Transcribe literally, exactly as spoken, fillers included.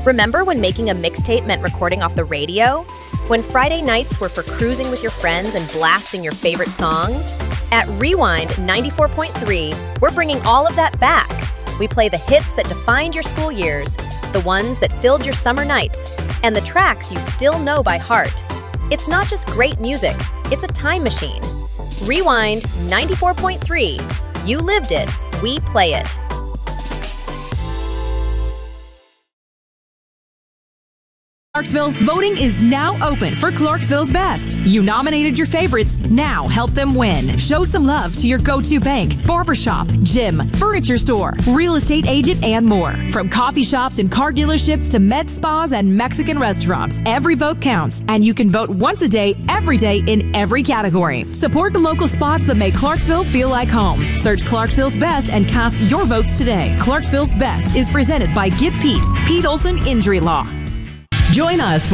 Remember when making a mixtape meant recording off the radio? When Friday nights were for cruising with your friends and blasting your favorite songs? At Rewind ninety-four point three, we're bringing all of that back. We play the hits that defined your school years, the ones that filled your summer nights, and the tracks you still know by heart. It's not just great music, it's a time machine. Rewind ninety-four point three. You lived it, we play it. Clarksville, voting is now open for Clarksville's Best. You nominated your favorites. Now help them win. Show some love to your go-to bank, barbershop, gym, furniture store, real estate agent, and more. From coffee shops and car dealerships to med spas and Mexican restaurants, every vote counts, and you can vote once a day, every day, in every category. Support the local spots that make Clarksville feel like home. Search Clarksville's Best and cast your votes today. Clarksville's Best is presented by Get Pete, Pete Olson Injury Law. Join us